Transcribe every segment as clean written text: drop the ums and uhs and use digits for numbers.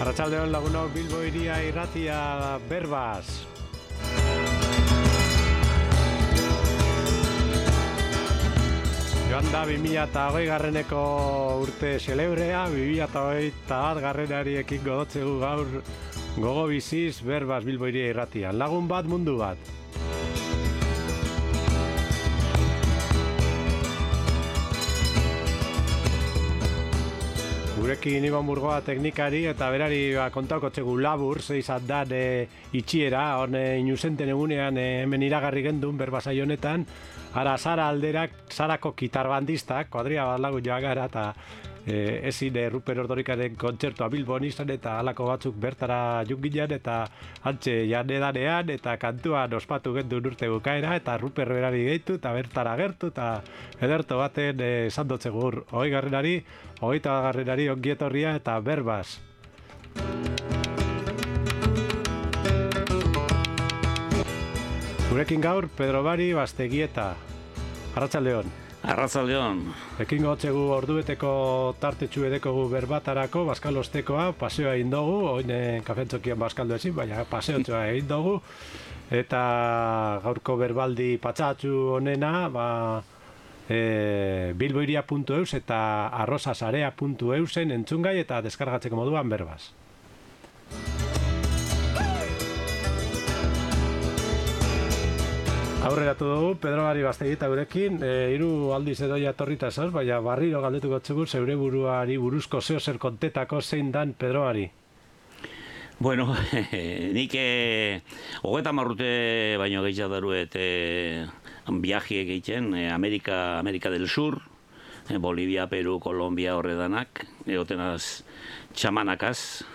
Arratsaldeon lagunok, Bilbo Hiria Irratia Berbas. Joan da 2020 urte celebrea, 2021 ekin godotzegu gaur gogo biziz Berbas Bilbo Hiria Irratia. Lagun bat, mundu bat. Gurekin Iban Burgoa teknikari eta berari kontauko txegu labur, zeizat da itxiera, hone inusenten egunean hemen iragarri gendun Berbasai honetan, ara Sara alderak, Sarako kitarbandistak, kuadria bat lagu joa gara, eta ezin Ruper Ordorikaren kontzertua Bilbon izan, eta halako batzuk bertara jungilean, eta antxe janedanean, eta kantuan ospatu gendun urte bukaera, eta Ruper berari gehitu, eta bertara gertu, eta ederto baten esan dotzegur, 20garrenari ongietorria eta Berbas. Gurekin gaur, Pedro Bari Bastegieta. Arratsaldeon. Arratsaldeon. Ekin gotzegu ordueteko tartetxu edekogu berbatarako, baskalostekoa, paseoa egin dugu, oin kafentzokian baskaldu ezin, baina paseotxoa egin dugu. Eta gaurko berbaldi patsatxu honena, bilboiria.eus eta arrosasarea.eusen entzungai eta deskargatzeko moduan Berbas. Aurreratu dugu, Pedro Bari Bastegieta gurekin, 3 aldiz edoia torrita esos, baina barriro galdetuko txugu zeure buruari buruzko zeo zer kontetako zein dan Pedro Bari. Bueno, nik 30 urte baino gehiago daruet viaje egiten, Amerika del Sur, Bolivia, Peru, Kolombia horredanak, egotenaz txamanakaz,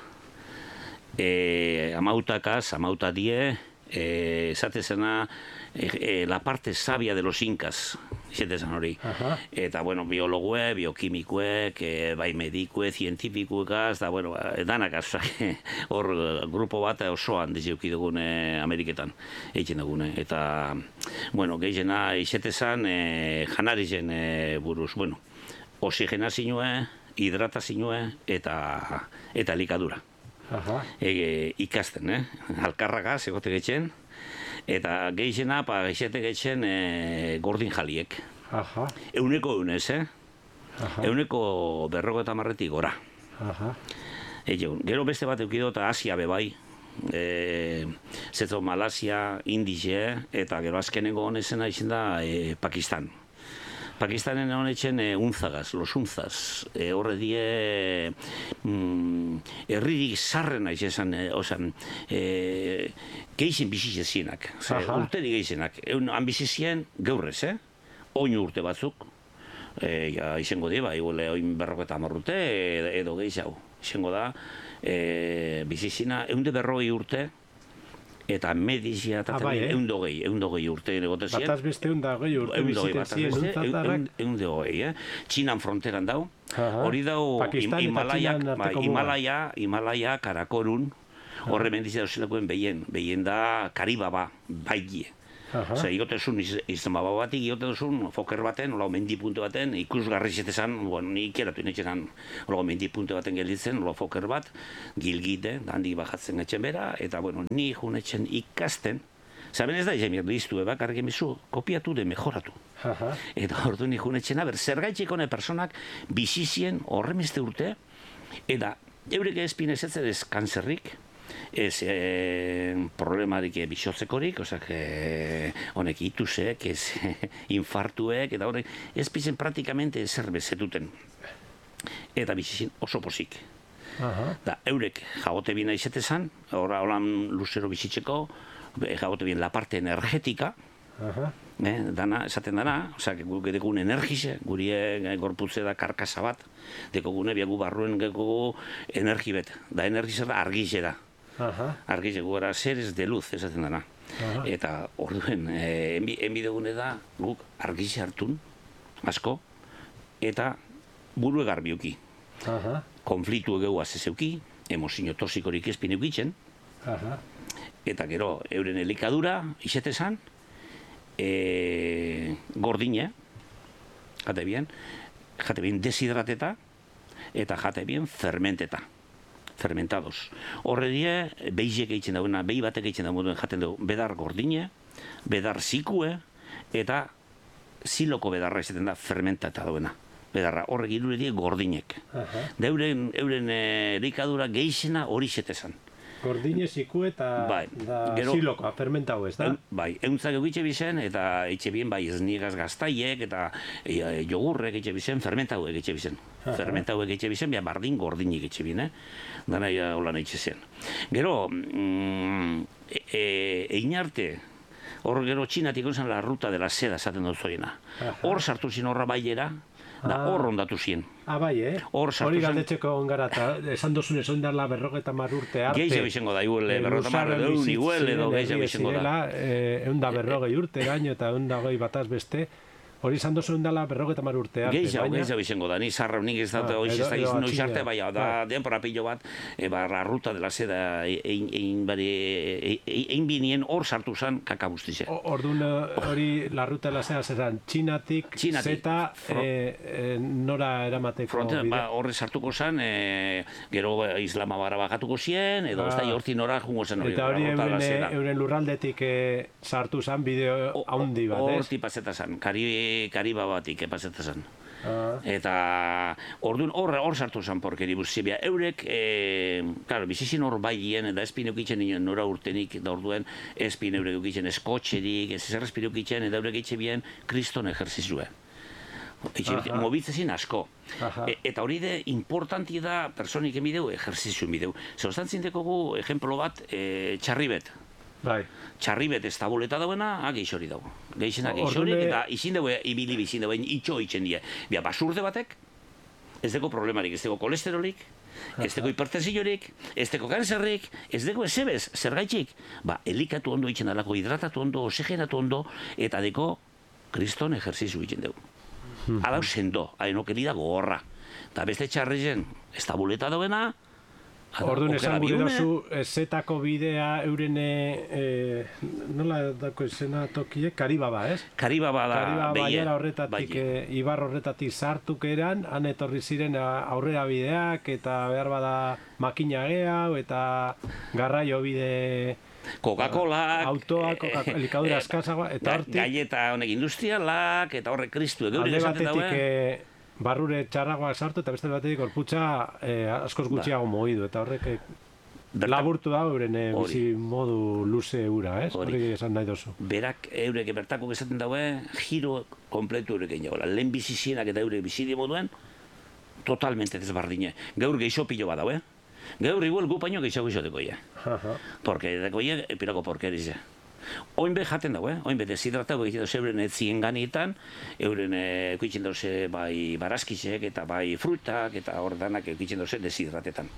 amautadie, esatezena la parte sabia de los incas, esatezan hori. Eta, bueno, biologue, biokimikuek, bai medikue, zientifikuekaz, da, bueno, danakaz, hor grupo bat osoan dizeuki dugune Ameriketan, egiten dugune. Eta, bueno, gehiena esatezan janarizen buruz, bueno, oxigenazioa, hidratazioa eta elikadura. Ikasten, alkarragaz egote getxen, eta gehiena, geixete getxen gordin jaliek. Euneko eunez, euneko 50 gora. Gero beste bat eukido eta Asia bebai, zetzo Malasia, Indize, eta gero azkenengo honezena izan da Pakistan. Pakistanen honetzen unzagaz, los unzaz, horre die herririk zarrena izan, geixen bizizienak, urteri geixenak, han bizizien geurrez, oin urte batzuk, izango di, oin 50 urte edo gehiago, izango da, bizizina, 140 urte, eta medizia eta eundogei urte negotezien. Bataz beste eundogei urte bizitezien untzatarak. Eundogei, Txinan fronteran dau. Hori dau Himalaya, Karakorun, horre mendizia dauzelakoen behien da Karibaba, baigie. Zer, igotezun izan baba batik, igotezun foker baten, hola mendipunte baten, ikusgarri zetezan, bueno, nik eratu inetxenan, hola mendipunte baten gelditzen, hola foker bat, gilgite, handik bajatzen etxen bera, eta, bueno, ni junetxen ikasten, zaben ez da izan mirdu iztu, kargen bizu, kopiatu de mejoratu. Eta ordu ni junetxena, zergaitxeko ne personak bizizien horremeste urte, eta eurek ezpinezetze dez kanzerrik, ez problemarik bisotzekorik, honek itusek, ez infartuek, eta horrek ez pizen praktikamente ezer bezetuten. Eta bizizien oso posik. Da, eurek jagote bina izetezan, holan luzero bizitzeko, jagote bin la parte energetika, dana, esaten dana, guk edekun energize, guri gorputze da karkasa bat, dekogune biagu barruen geko energi bet, da energize da argize da. Argize gugara seres de luz, esaten dana. Eta orduen, enbidegune da guk argize hartun, asko, eta buru egar biuki. Konfliktu egeu azezeuki, emozio toxikorik ezpin eukitzen, eta gero euren elikadura, izetezan, gordine, jate bien deshidrateta, eta jate bien fermenteta. fermentados. Horre die, behiek egiten dagoena, behi batek egiten dagoen jaten dugu, bedar gordine, bedar zikue, eta ziloko bedarra izaten da fermentata dagoena. Bedarra, horrek irure die gordinek. Da euren elikadura gehizena hori zetezan. Gordine, zikue eta zilokoa, fermentau ez da? Bai, euntzak egitxe bizen, eta etxe bien, bai, esniegaz gaztaiek, eta jogurrek etxe bizen, fermentau egitxe bizen. Fermentau egitxe bizen, bia bardin gordinik etxe bien, dana holan etxe zen. Gero, egin arte, hor gero txinatik onzen la ruta de la seda esaten dut zoiena. Hor sartu zin horra baiera, da hor ondatu zien. Bai, hori galdetzeko ongara, eta esan dozun esan darla 50 urte arte. Geixa bizango da, iguel, 50 eun iguel, edo geixa bizango da. 140 urte gaino eta 120 bataz beste. Hori izan dozun dela 50 urte arte. Geixa bizango da, ni zarra nik ez da, noiz arte, bai, da, denpora pilo bat, la ruta de la seda, egin binien hor sartu zen kakabuztize. Orduan hori la ruta de la seda zeran, txinatik, zeta, nora eramateko bide? Horre sartuko zen, gero Islamabara bajatuko zien, edo ez da horti nora jungo zen hori. Eta hori euren lurraldetik sartu zen bideo haundi bat, ez? Horti paseta zen, Kariba batik epazeta zen. Eta orduan hor sartu zen porkeri buzibia. Eurek, bizizin hor baien, eta espin eukitzen nora urtenik, da orduen espin eurek eukitzen eskotxerik, ez ezer espin eukitzen, eta eurek eitxe bien kriston ejerzizue. Mobitzezin asko. Eta hori de importanti da personik emideu, ejerzizuen bideu. Zeustantzin dekogu, ejemplo bat, txarribet. Txarribet ez tabuleta dauena, geixori dago. Geixena geixori, eta izin dago ibili bizin dago, itxo itzen die. Bia, basurte batek, ez deko problemarik, ez deko kolesterolik, ez deko hipertensiorik, ez deko kanzerrik, ez deko ezebez, zergaitxik. Elikatu ondo itzen alako, hidratatu ondo, oxigenatu ondo, eta deko kriston ejerzizu itzen dugu. Adau sendo, hainokeri dago horra. Eta beste txarrizen, ez tabuleta dauena, orduan esan gure dozu, zetako bidea euren, nola dako izena tokie? Karibaba, ez? Karibaba da, baiera horretatik, ibar horretatik sartuk eran, han etorri ziren aurrera bideak, eta behar bada makina gehiago, eta garraio bide... Coca-Colak, autoak, elikadura askazagoa, eta hortik... Galleta honek industrialak, eta horrek kristu egurik esaten dauen. Alde batetik barrure txarragoa sartu, eta beste batetik gorputza askoz gutxiago mogidu, eta horrek laburtu da euren bizi modu luze eura, ez? Hori esan nahi dozu. Berak eurek bertako esaten dauen, giro kompletu eurek egin jagoela. Lehen bizi zienak eta eurek bizi moduen, totalmente desbardine. Gaur geixo pilo bat daue. Gaur igual gupaino geixago izateko ia. Porque deko ia, epirako porkerize. Oinbe jaten dago, oinbe deshidratatu egiten doze euren etzien ganietan, euren egiten doze bai barazkizek eta bai frutak eta hordanak egiten doze deshidratetan.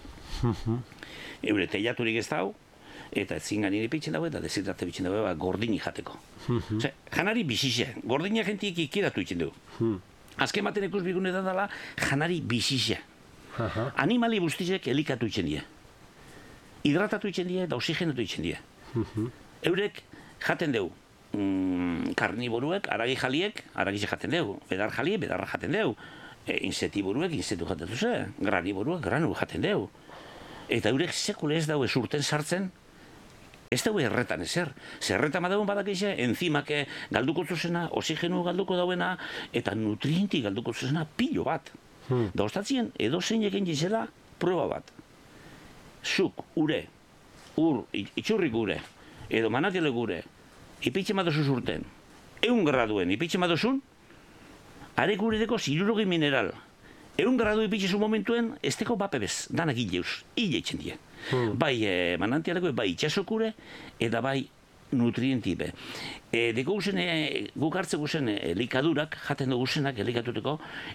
Eure teiaturik ez dau, eta etzien ganien ipitzen dago eta deshidrate bitzen dago gordini jateko. Janari bizize, gordina jentik ikiratu egiten dugu. Azken baten ikus bigune da dela, janari bizize. Animali guztizek elikatu egiten die. Hidratatu egiten die eta oxigenatu egiten die. Eurek jaten dugu, karniboruek, aragi jaliek, aragize jaten dugu, bedar jaliek, bedarra jaten dugu, insetiburuek, insetu jaten duze, graniboruek, granu jaten dugu. Eta eurek sekule ez dago urten sartzen, ez dago erretan ezer. Zerretan badagoen badakize, enzimak galduko zuzena, oxigenu galduko dauena, eta nutrienti galduko zuzena pilo bat. Da ostatzien, edo zein egin gizela, prueba bat. Zuk, ure, itxurrik ure, edo manatiele gure, ipitxe madozuz urten, 100 graduen ipitxe madozun, arek gure deko 60 mineral. 100 gradu ipitxe zu momentuen, ez deko bapebez, danak hileuz, hile itxen die. Bai manantialeko, bai itxasokure, eta bai nutrientipe. Deko guzen, guk hartze guzen elikadurak, jaten dugu guzenak elikatuteko,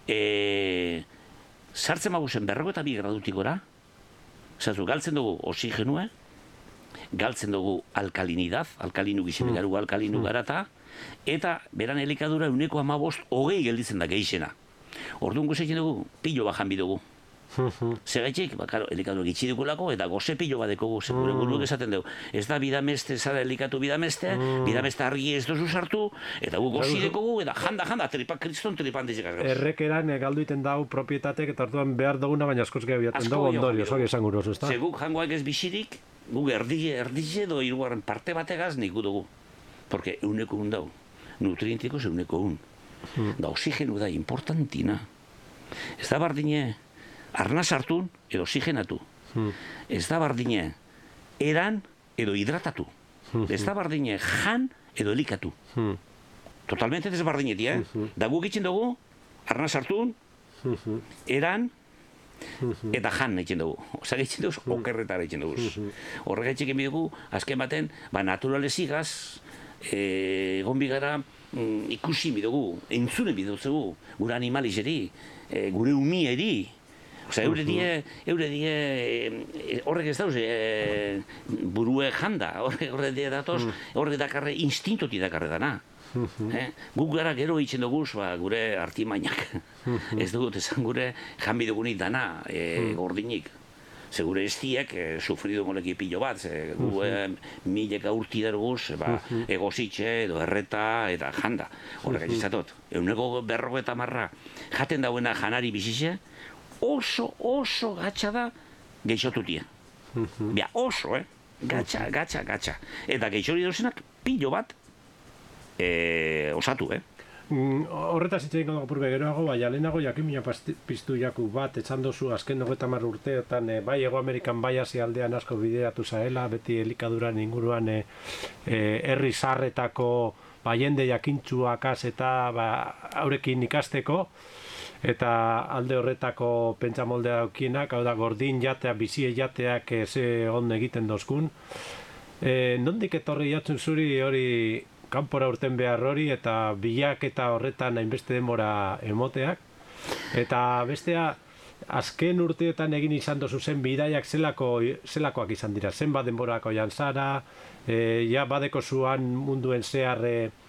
sartzen maguzen 52 gradutik gora, zatu, galtzen dugu oxigenue, galtzen dugu alkalinidad, alkalinu gizimikaru alkalinu garata, eta beran elikadura 115, 20 gelditzen da geixena. Orduan guzekin dugu, pilo bajan bidugu. Segaitxik, elikatu gitxi dukulako, eta goze pilo bat dekogu, gure buruek esaten dugu. Ez da bidameste, zara elikatu bidameste, bidameste argi ez dozu sartu, eta gu gozi dekogu, eta janda, kriston tripan dizikaz. Errekeran galduiten dau propietatek, eta orduan behar duguna, baina askoz gehiagoaten dugu ondorio, hori esan gurozu, ez da? Zeguk jangoak ez bizirik, guk erdize edo hirugarren parte bategaz nik dugu. Porque euneko un dau, nutrientikos euneko un. Da oxigenu da importantina. Ez da bardine arnaz hartun edo oxigenatu. Ez da bardine eran edo hidratatu. Ez da bardine jan edo elikatu. Totalmente desbardineti, Da guk itzen dugu, arnaz hartun, eran eta jan egiten dugu. Osa egiten dugu, okerretara egiten dugu. Horrega etxekin bidugu, azken baten, naturalezigaz, egon bigara ikusi bidugu, entzune bidugu, gure animalizeri, gure umieri. Osa, eure die, horrek ez dauz, burue janda, horrek die datoz, horrek dakarre, instintotik dakarre dana. Guk gara gero egiten dugu, gure artimainak. Ez dugut, esan gure janbi dugunik dana, gordinik. Segure estiek sufridu moleki pilo bat, gu mileka urti daruguz, egozitxe edo erreta eta janda. Horrek egizatot. Euneko 50 jaten dauena janari bizize, oso gatsa da geixotutia. Bia, oso, gatsa. Eta geixori dauzenak pilo bat osatu, Horretaz itxein gondo purbe geroago, baina lehenago jakimina piztu jaku bat, etxan dozu azken 90 urteotan, bai Ego Amerikan bai aldean asko bideratu zaela, beti elikaduran inguruan herri zarretako jende jakintxuakaz eta haurekin ikasteko, eta alde horretako pentsamoldea daukienak, hau da gordin jatea, bizie jateak ze on egiten dozkun. Nondik etorri jatzun zuri hori kanpora urten behar hori eta bilaketa horretan hainbeste denbora emoteak. Eta bestea, azken urteetan egin izan dozu zen bidaiak zelakoak izan dira. Zenbat denborako jan zara, badeko zuan munduen zehar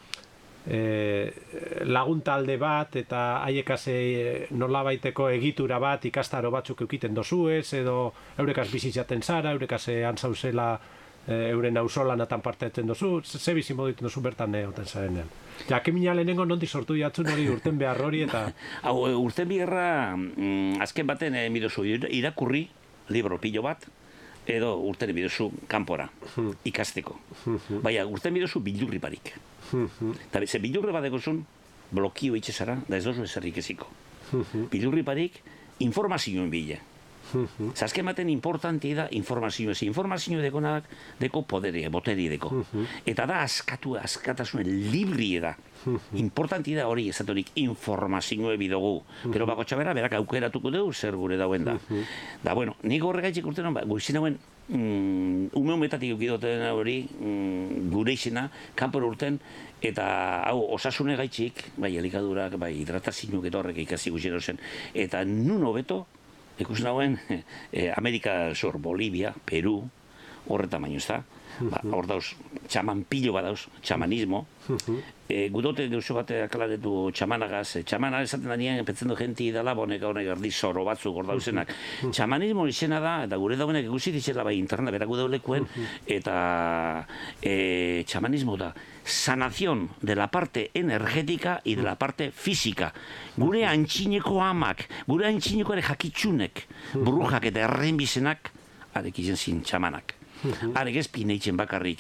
laguntalde bat eta haiekaz nolabaiteko egitura bat ikastaro batzuk eukiten dozuez, edo eurekaz bizitzaten zara, eurekaz antzauzela euren auzolanatan parte etzen dozu, ze bizi moditen dozu bertan oten zarenean. Jakimina lehenengo nondik sortu jatzun hori urten behar hori eta... Urten biherra, azken baten midozu irakurri, libro pilo bat, edo urten midozu kanpora, ikasteko. Baina, urten midozu bildurri barik. Eta ze bildurri badegozun, blokio itxezara, da ez dozu ezerrik eziko. Bildurri barik, informazioen bile. Azken baten importanti da informazio ez. Informazio dekonak deko poderia, boteri deko. Eta da askatasunen libri da. Importanti da hori ezatorik informazioe bidogu. Pero bako txabera, berak aukeratuko dugu zer gure dauen da. Da, bueno, nik horregaitxik urtean, guizien hauen umeon betatik eukidoten hori gure izena, kanpor urten, eta hau osasune gaitxik, bai elikadurak, bai hidratazioak eta horrek ikasi guzien zen, eta nun hobeto, ikusten hauen, Amerika zor, Bolivia, Peru, horretan baino ez da. Hor dauz, txaman pilo bat dauz, txamanismo. Gudote deuso bat akalaretu txamanagaz. Txamana esaten da nien, pentzen du jenti dala, bonek erdi zoro batzuk hor dauzenak. Txamanismo izena da, eta gure dauenak ikusi ditzela bai internet, beraku daulekuen, eta txamanismo da sanación de la parte energética y de la parte física. Gure antxineko amak, gure antxineko ere jakitsunek, brujak eta errenbizenak, arek izen zin txamanak. Arek ez pineitzen bakarrik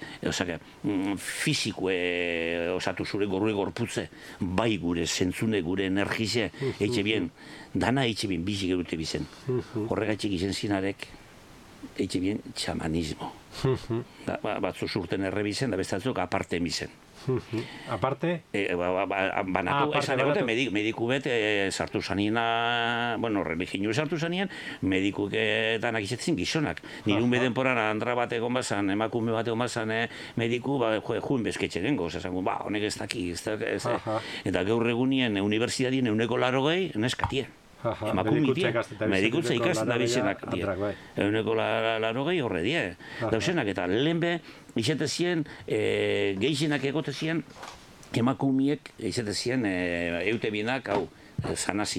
fizikue osatu zure gorue gorputze, bai gure zentzune, gure energize, eitxe bien, dana eitxe bien, bizik erute bizen. Horregatxik izen zinarek, eitxe bien, txamanismo. Batzu zurten errebizen, da bestatzuk aparte emizen. Aparte? Banatu, esan egote, mediku bet sartu zaniena, bueno, religinu sartu zanien, medikuk danak izatzen gizonak. Nirun bedenporan andra bat egon bazan, emakume bat egon bazan, mediku, juen bezketxe dengo, esango, honek ez daki, eta gaur egunien unibertsitatien euneko 80 neskatie. Medikutza ikasten da bizenak euneko 80 horre die. Dauzenak eta lehenbe izate zien, gehienak egote zien, emakumiek izate zien eute bienak, hau, sana zinue.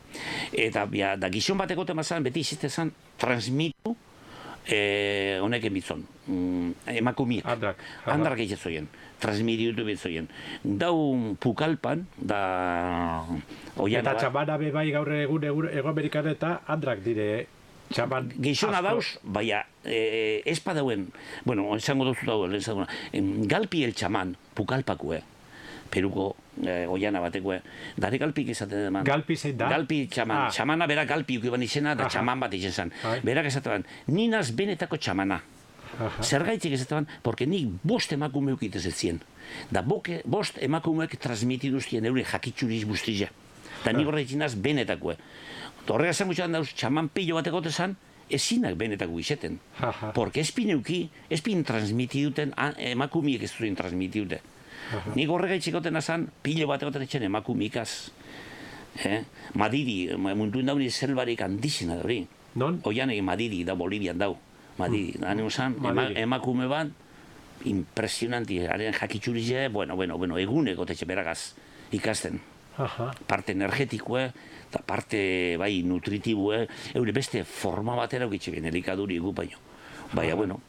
Eta da gizon bateko temazan, beti izitezan transmitu honeken bitzon, emakumiek. Andrak egitzoien, transmititu bitzoien. Dau pukalpan, da... Eta txamana bebai gaur egun Ego Amerikan eta andrak dire, txaman... Gizona dauz, baina ez padauen, bueno, esango duzu dauen, galpi el txaman, pukalpakue, Peruko oiana batekue, dare galpik esaten eman. Galpi zein da? Galpi txaman, txamana bera galpi ukiban izena, da txaman bat izen zan. Berak esaten ninaz benetako txamana. Zergaitik esaten, porque nik bost emakume ukitez ez zien. Da bost emakumeek transmitiduztien eure jakitxuriz guztizia. Da nik horretik ninaz benetakoe. Horrega zen gutxan dauz, txaman pilo bateko tezan, ezinak benetako izeten. Porque espin euki, espin transmitiduten, emakumiek ez duen transmitidute. Nik horregaitxik goten azan, pilo bat egoten etxen emakumikaz. Madiri, muntuen dauni zelbarik handizina da hori. Non? Oian egin Madiri, da Bolivian dau. Madiri, hane usan, emakume bat, impresionanti, haren jakitxurize, bueno, egune gotetxe beragaz ikasten. Parte energetikoe, eta parte bai nutritibue, eure beste forma batera ukitxe bien, elikaduri egu baino. Baina, bueno,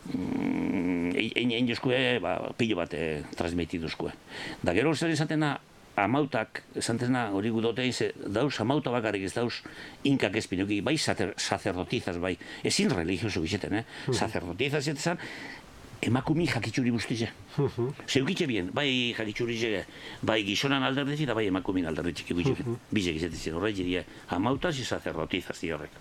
egin jozkue, pilo bat transmitiduzkue. Da gero zer izatena, amautak, esantena hori gudote, dauz amauta bakarrik ez dauz inkak ezpinuki, bai sacerdotizaz, bai, ezin religioso bizeten, sacerdotizaz ezan, emakumi jakitxuri guztize. Zeukitxe bien, bai jakitxuri bai gizonan alderdezi, da bai emakumin alderdetxik egitxe. Bizek izetzen, horreik dira, amautaz y sacerdotizaz diorrek.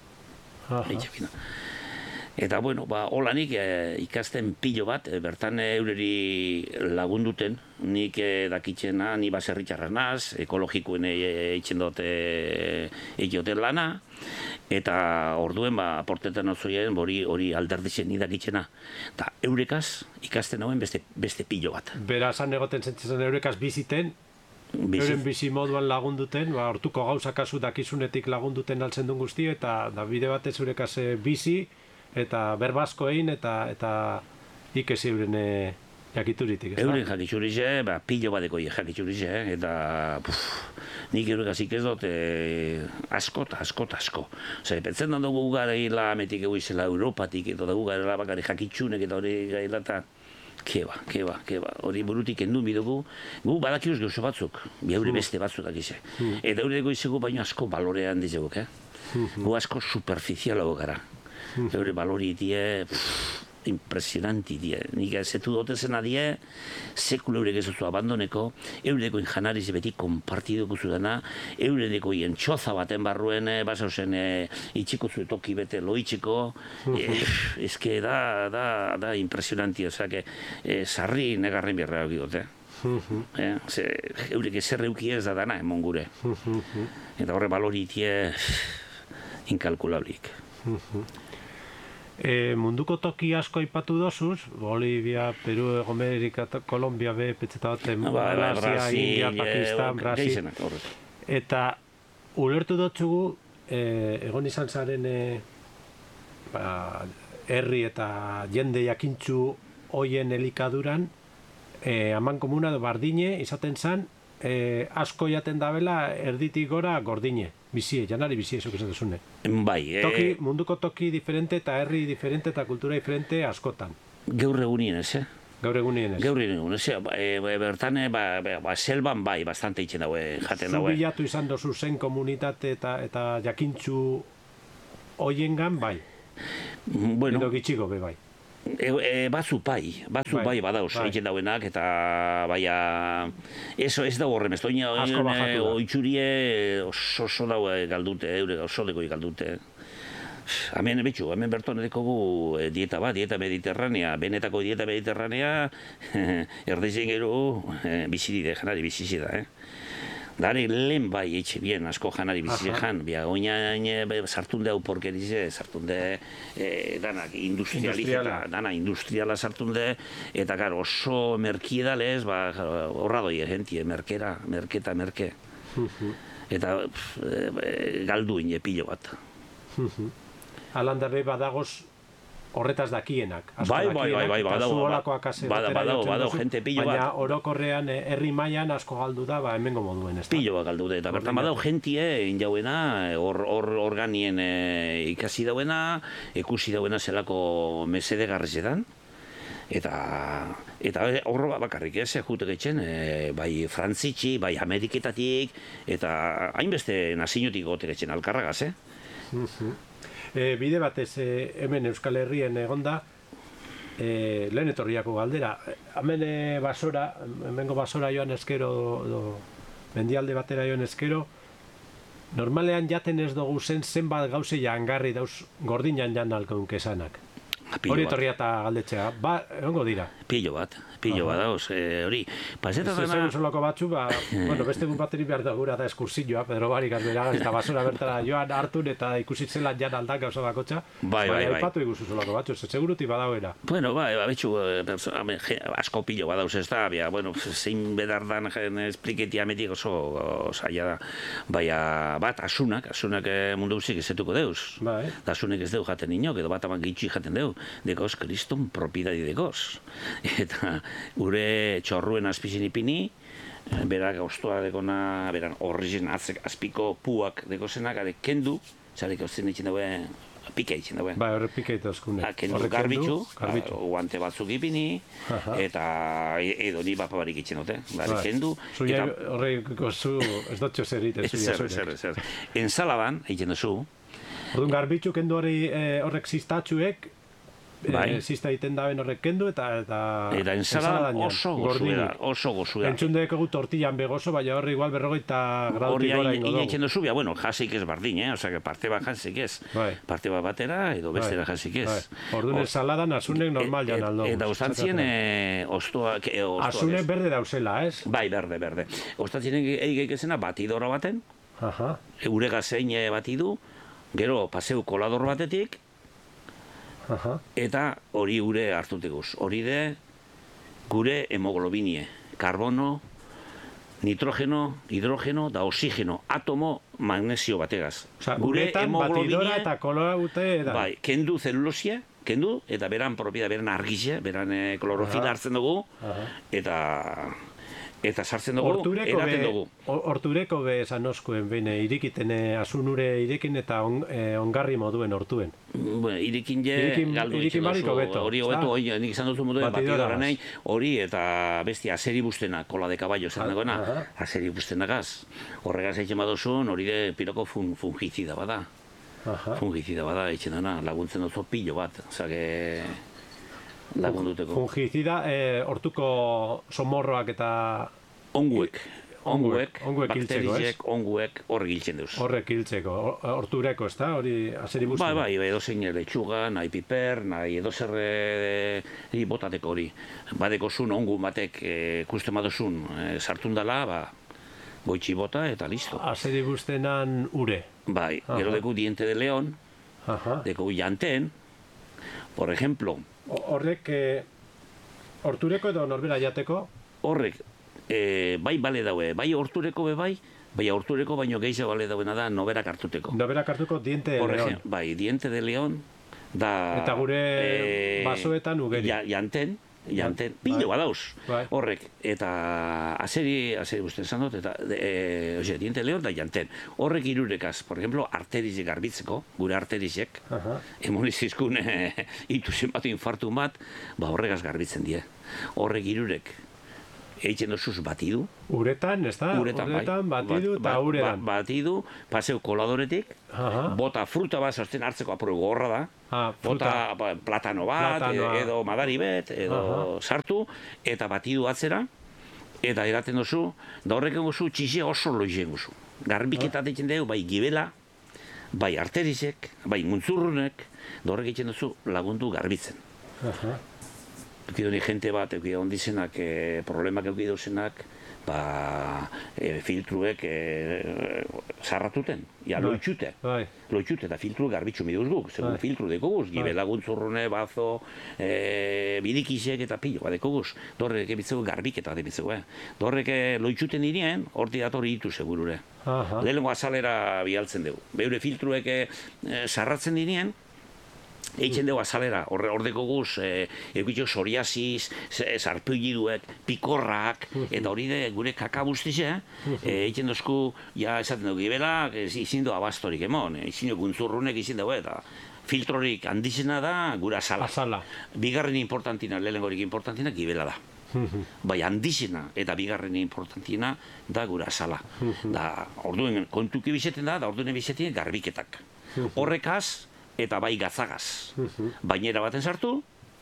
Eta, bueno, holanik ikasten pilo bat, bertan eureri lagunduten, nik dakitzena, ni baserritxarra naz, ekologikoen eitzen dute egiten lana, eta orduen aportetan ozoien hori alderditzen ni dakitzena. Eta eurekaz ikasten hauen beste pilo bat. Berazan egoten zentzen eurekaz biziten, euren bizi moduan lagunduten, hortuko gauzak azu dakizunetik lagunduten altzen duen guzti, eta bide batez eurekaz bizi, eta berbazko egin, eta ikesi euren jakituritik, ez da? Euren jakiturize, pilo bateko jakiturize, eta nik eurekaz ikez dut asko. Zer, pentzen dugu gara hila ametik egu izela Europatik, eta dugu gara bakari jakitsunek, eta hori gaila, eta keba, hori burutik endu bidugu, gu badakiuz gauzo batzuk, eure beste batzuk dakize. Eta eure dugu izegu baino asko balorean dizeguk, gu asko superficialago gara. Eure balori die, impresionanti die. Nik zetu dotezena die, sekulo eurek ez duzu abandoneko, eureko injanariz beti konpartiduko zudana, eureko txoza baten barruen, basauzen itxiko zu toki bete loitxeko, ezke da impresionanti, ozak, sarri negarren bierra egidote. Eurek ezer euki ez da dana, emon gure. Eta horre balori die, inkalkulablik. Munduko toki asko aipatu dozuz, Bolivia, Peru, Ego Amerika, Kolombia, petzeta bat, Malasia, India, Pakistan, Brasil. Eta ulertu dutzugu, egon izan zaren herri eta jende jakintzu hoien elikaduran, haman komuna bardine izaten zan, asko jaten dabela erditik gora gordine. Bizie, janari bizie, esok esan duzune. Bai. Munduko toki diferente eta herri diferente eta kultura diferente askotan. Gaur egunien ez, Gaur egunien ez. Gaur egunien ez, bertan, selban bai, bastante itxen daue, jaten daue. Zu bilatu izan dozu zen komunitate eta jakintzu hoiengan bai. Bueno. Edo gitxiko be bai. Batzu bai badauz egiten dauenak, eta baina ez dago horremez, oitzurie oso daue galdute, oso deko galdute. Hemen berton dekogu dieta mediterranea, benetako dieta mediterranea, erdezen gero bizidide, janari bizizida, Dare lehen bai etxe bien asko janari bizizean, oinain sartunde hau porkerize, sartunde danak industriala sartunde, eta gara oso merkiedalez, horra doi gentie, merke. Eta galdu ine pilo bat. Alandarre badagoz horretaz dakienak. Bai, badau, jente pilo bat. Baina orokorrean herri mailan asko galdu da, hemengo moduen, ez da? Pilo bat galdu da, eta bertan badau jentie, injauena, organien ikasi dauena, ikusi dauena zelako mesede garrizetan, eta horro bakarrik ez, jutek etxen, bai frantzitxi, bai ameriketatik, eta hainbeste nazinutik gotek etxen alkarragaz, Bide batez hemen Euskal Herrien egonda, lehen etorriako galdera. Hemengo basora joan eskero, mendialde batera joan eskero, normalean jaten ez dugu zenbat gauze jangarri dauz gordinan jan alkaunk esanak. Hori etorria eta galdetzea, egongo dira. Pilo bat dauz, hori. Zezen solako batzu, beste egun bateri behar da gura da eskursioa, Pedro Barik azberagaz, eta basura bertara joan hartun eta ikusitzelan jan aldak gauza bakotxa. Baina aipatu iguzu solako batzu, seguruti badauera. Bueno, betxu, asko pilo badauz ez da, zein bedardan espliketi ametik oso zaila da. Baina bat, asunak mundu guzik ezetuko deuz. Da asunek ez deu jaten inok, edo bat aman gitxi jaten deu. Dekoz, kriston propiedadi dekoz. Eta gure txorruen azpizin ipini, berak gauztua dekona, beran horrizien azpiko puak dekozenak, kendu, zarek hauzen ditzen dauen, pika ditzen dauen. Horre pika itazkune. Kendu garbitzu, guante batzuk ipini, eta edo ni bapabarik itzen dute. Kendu. Zuia horreiko zu, ez dutxo zer iten zuia. Zer. Ensaladan, egiten duzu. Orduan garbitzu kendu horrek ziztatxuek, zizta egiten daben horrek kendu eta ensaladan oso gozueda. Entzundeko gu tortillan begozo, baina horre igual 40 gradutik gora ingo dugu. Hori egiten duzu, jasik ez bardin, parte bat jasik ez. Parte bat batera edo bestera jasik ez. Orduan ensaladan asunek normal jan aldo. Eta ustantzien ostoak... Asunek berde dauzela, ez? Bai, berde. Ustantzien egik ezena batidora baten, eurega zein batidu, gero paseu kolador batetik, eta hori gure hartuteguz. Hori de gure hemoglobinie, karbono, nitrogeno, hidrogeno da oxigeno, atomo magnesio bategaz. Guretan batidora eta koloa gute edan. Bai, kendu zelulosia, eta beran propieda, beran argizia, beran klorofila hartzen dugu, eta sartzen dugu, edaten dugu. Hortureko be esan oskuen, behin irikiten asunure irikin eta ongarri moduen hortuen. Irikin galdu ditzen duzu, hori hobetu, nik izan duzu moduen batidora nahi, hori eta besti azeri bustena, kola de caballo zen dagoena, azeri bustenagaz. Horregaz egin badozun, hori de piroko fungizida bada. Fungizida bada, egin dena, laguntzen duzu pilo bat, zake... Fungizida, hortuko somorroak eta... Onguek horrek hiltzen duz. Horrek hiltzeko, hortureko, ez da? Hori azeri buzten? Bai, edo zein letxuga, nahi piper, nahi edo zerre botateko hori. Badeko zun, ongu batek ikusten badozun sartun dela, goitxi bota eta listo. Azeri buztenan ure? Bai, gero deku diente de león, deku janten, por ejemplo... Horrek, hortureko edo norbera jateko? Horrek, bai bale daue, bai hortureko bai, hortureko baino gehiago bale dauena da noberak hartuteko. Noberak hartuko diente de león. Bai, diente de león, da... Eta gure basoetan ugeri. Janten, pilo badauz, horrek, eta azeri guztien zan dut, eta diente león da janten. Horrek irurekaz, por ejemplo, arterizek garbitzeko, gure arterizek, emonizizkun ituzen bat, infartu bat, horregaz garbitzen die. Horrek irurek, egiten dozuz batidu. Uretan, ez da? Uretan, batidu eta uredan. Batidu, paseu koladoretik, bota fruta bat hartzeko apuru gorra da, bota platano bat, edo madari bet, edo sartu, eta batidu atzera, eta eraten dozu, da horrek egozu txizia oso loizen guzu. Garbiketat egiten dugu, bai gibela, bai arterizek, bai muntzurrunek, da horrek egiten dozu lagundu garbitzen. Eukidoni jente bat, ondizenak, problemak eukidozenak, filtruek zarratuten, loitxute. Loitxute eta filtru garbitzu miduz guk, segun filtru dekoguz, gibela guntzurrune, bazo, bidikizek eta pilo dekoguz. Dorrek ebitzegu garbiketa debitzegu. Dorrek loitxuten diren, horti datorri ditu segurure. Lehenengo azalera bialtzen dugu. Beure filtruek zarratzen diren, Eitzen dugu azalera, hordeko guz, egitxo psoriasis, sarpilliduek, pikorrak, eta hori de gure kakabuztize, eitzen dozku, ja esaten dugu gibela, izin du abastorik emon, izin du guntzurrunek izin dugu, eta filtrorik handizena da gura azala. Bigarren importantina, lehenengorik importantina, gibela da. Bai, handizena eta bigarren importantina da gura azala. Da, orduen kontuki bizeten da orduen bizeten garbiketak. Horrekaz, eta bai gatzagaz. Bainera baten sartu,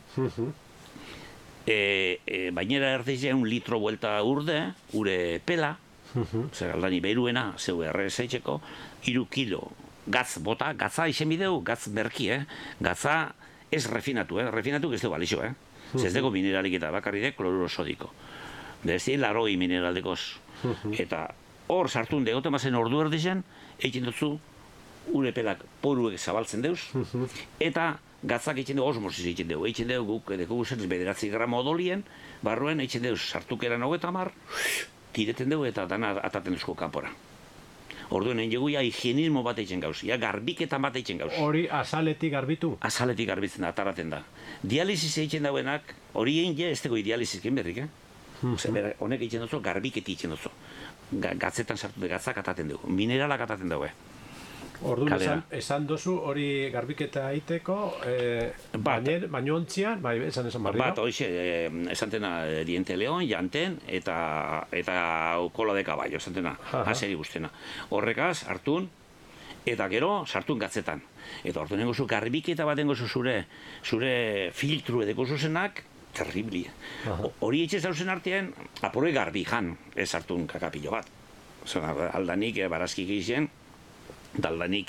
bainera erdizea 1 litro buelta urde, ure pela, zer aldani beruena, zeu errezaitzeko, 3 kilo gatz bota, gatza izen bideu, gatz merki, gatza ez refinatu, refinatu ez dugu balixo, ez dugu mineralik eta bakarri de kloruro sodiko. Bezi, 80 mineraldekoz. Eta hor sartun degote mazen ordu erdizen, egin dutzu, ure pelak poruek zabaltzen deuz, eta gatzak egiten dugu osmosis egiten dugu. Egiten dugu guk edeko guzen 9 gramo odolien, barruen egiten dugu sartukeran 30, tireten dugu eta dana ataten duzko kanpora. Orduen egin dugu higienismo bat egiten gauz, garbiketan bat egiten gauz. Hori azaletik garbitu? Azaletik garbitzen da, ataraten da. Dialisis egiten dauenak, hori egin ez dugu dialisizken berrik, honek egiten duzu, garbiketi egiten duzu. Gatzetan sartu gatzak ataten dugu, mineralak ataten dugu. Orduan esan dozu hori garbiketa egiteko, baino ontzian, esan barri, bat, hoxe, esantena diente leon, janten, eta kola de caballo, esantena, haseri guztena. Horrekaz, hartun, eta gero, sartun gatzetan. Eta orduan nengozu garbiketa bat nengozu zure filtru edeko zuzenak, terribli. Hori etxe zauzen artean, apuroi garbi jan, ez hartun kakapillo bat. Aldanik, barazkik egiten, daldanik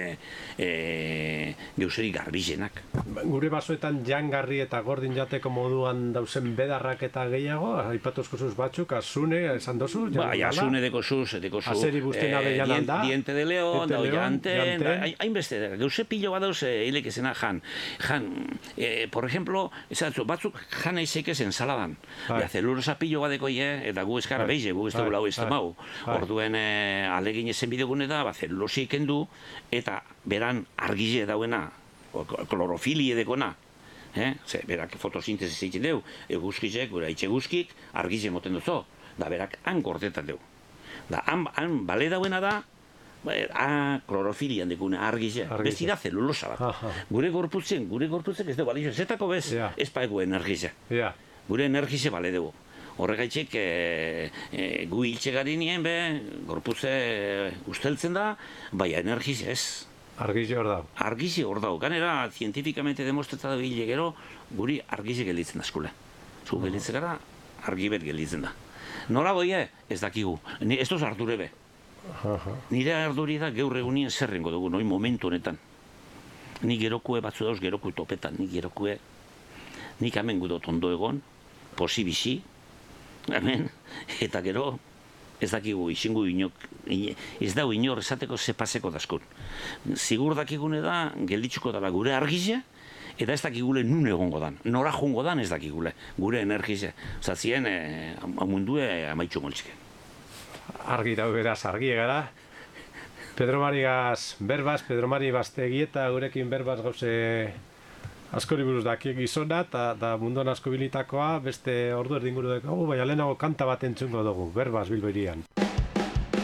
geuseri garbizenak. Gure basoetan jangarri eta gordin jateko moduan dauzen bedarrak eta gehiago, aipatuzko zuz batzuk, azune, esan dozu? Bai, azune deko zuz, azeri guztien abelan alda. Diente de león, dau janten, hainbeste, geuse pilo bat dauz hilek ezena jan. Por ejemplo, batzuk jan eizek ezen saladan. Zelurosa pilo bat deko eta gu eskara behize, gu ez dugu lau ez temau. Orduen alegin ezen bidegune da, zelulosi kendu, eta beran argize dauena, klorofilie dekona, berak fotosintesis egiten deu, eguzkizek, gura itxe guzkik, argize moten duzo, da berak han gordetan deu. Da han bale dauena da, klorofilian dekune argize, besti da zelulosa bat. Gure gorputzen ez dugu balizio, zetako bez, ez paegu energize. Gure energize bale dugu. Horregaitxik, gu hiltxe garinien, gorputze usteltzen da, bai energiz ez. Argizi hor dau. Argizi hor dau. Ganera, zientifikamente demostreta da hile gero, guri argizi gelditzen da eskule. Zu gelditzen gara, argibet gelditzen da. Nola goie, ez dakigu. Ez doz ardure be. Nire arduri da gaur egunien zerrengo dugu, noi momentu honetan. Ni gerokue batzu dauz, geroku topetan, ni gerokue. Nik hemen gudot ondo egon, posibisi, hemen, eta gero, ez dakigu izingu inok, ez dau inor esateko zepaseko daskun. Zigur dakigune da, gelditzuko dela gure argize, eta ez dakigule nun egongo dan. Nora jungo dan ez dakigule, gure energize. Zatzien, mundue amaitxu moltzike. Argi dau beraz, argi egara. Pedro Marigaz berbaz, Pedro Mari Baztegieta gurekin berbaz gauze askori buruz dakiek gizona, eta munduan asko bilitakoa, beste ordu erdinguru dugu, baina lehenago kanta bat entzungo dugu, berbaz Bilbo hirian.